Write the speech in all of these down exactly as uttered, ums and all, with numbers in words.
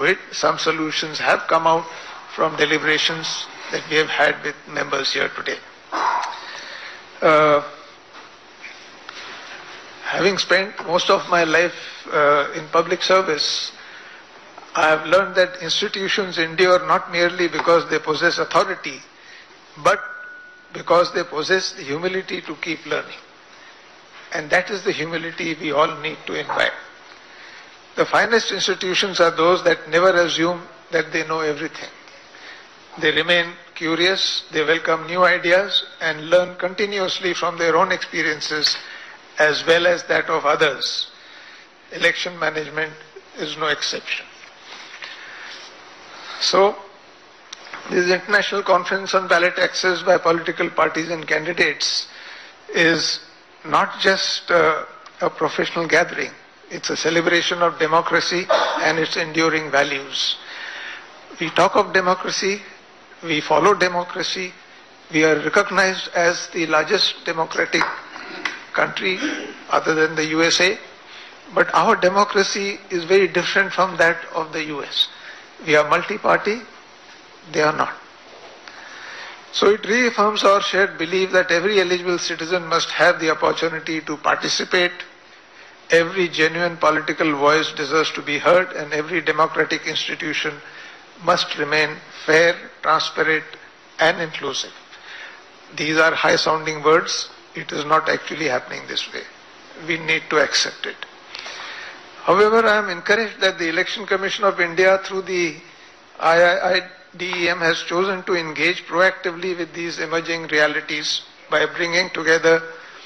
it. Some solutions have come out from deliberations that we have had with members here today. Uh, having spent most of my life uh, in public service, I have learned that institutions endure not merely because they possess authority, but because they possess the humility to keep learning. And that is the humility we all need to imbibe. The finest institutions are those that never assume that they know everything. They remain curious, they welcome new ideas, and learn continuously from their own experiences as well as that of others. Election management is no exception. So, this International Conference on Ballot Access by Political Parties and Candidates is not just uh, a professional gathering. It's a celebration of democracy and its enduring values. We talk of democracy, we follow democracy, we are recognized as the largest democratic country other than the U S A, but our democracy is very different from that of the U S. We are multi-party, they are not. So it reaffirms our shared belief that every eligible citizen must have the opportunity to participate, every genuine political voice deserves to be heard, and every democratic institution must remain fair, transparent, and inclusive. These are high-sounding words. It is not actually happening this way. We need to accept it. However, I am encouraged that the Election Commission of India through the I I I D E M has chosen to engage proactively with these emerging realities by bringing together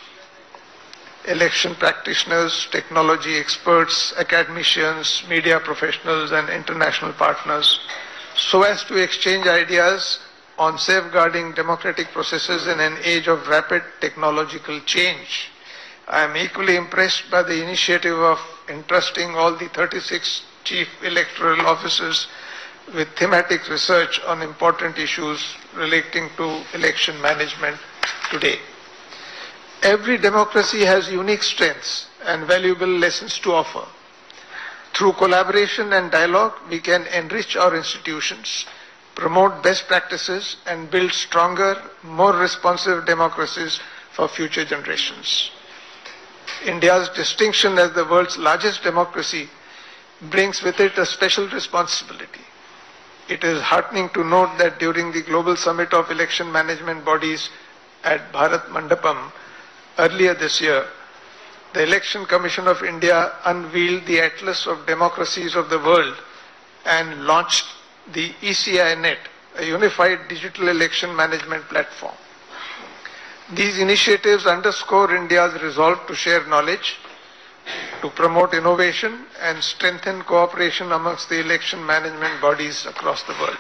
election practitioners, technology experts, academicians, media professionals, and international partners so as to exchange ideas on safeguarding democratic processes in an age of rapid technological change. I am equally impressed by the initiative of entrusting all the thirty-six chief electoral officers with thematic research on important issues relating to election management today. Every democracy has unique strengths and valuable lessons to offer. Through collaboration and dialogue, we can enrich our institutions, promote best practices, and build stronger, more responsive democracies for future generations. India's distinction as the world's largest democracy brings with it a special responsibility. It is heartening to note that during the Global Summit of Election Management Bodies at Bharat Mandapam earlier this year, the Election Commission of India unveiled the Atlas of Democracies of the World and launched the E C I Net, a unified digital election management platform. These initiatives underscore India's resolve to share knowledge, to promote innovation, and strengthen cooperation amongst the election management bodies across the world.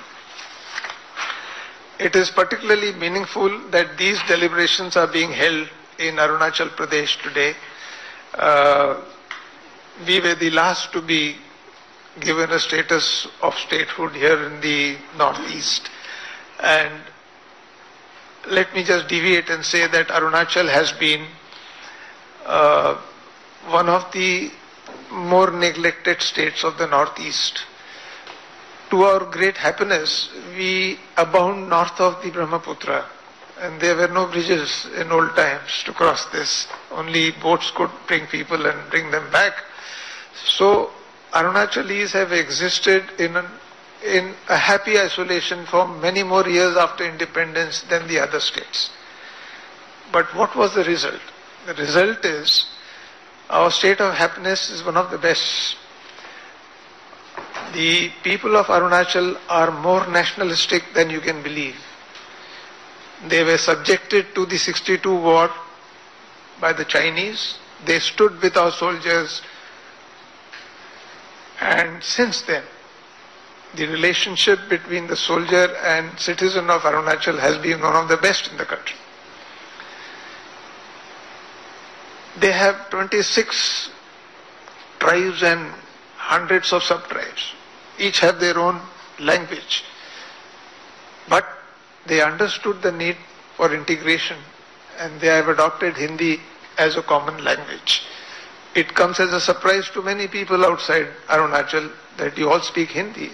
It is particularly meaningful that these deliberations are being held in Arunachal Pradesh today. Uh, we were the last to be given a status of statehood here in the Northeast. And let me just deviate and say that Arunachal has been uh, one of the more neglected states of the Northeast. To our great happiness, we abound north of the Brahmaputra, and there were no bridges in old times to cross this. Only boats could bring people and bring them back. So Arunachalis have existed in, an, in a happy isolation for many more years after independence than the other states. But what was the result? The result is our state of happiness is one of the best. The people of Arunachal are more nationalistic than you can believe. They were subjected to the sixty-two war by the Chinese. They stood with our soldiers. And since then, the relationship between the soldier and citizen of Arunachal has been one of the best in the country. They have twenty-six tribes and hundreds of sub-tribes. Each have their own language. But they understood the need for integration, and they have adopted Hindi as a common language. It comes as a surprise to many people outside Arunachal that you all speak Hindi.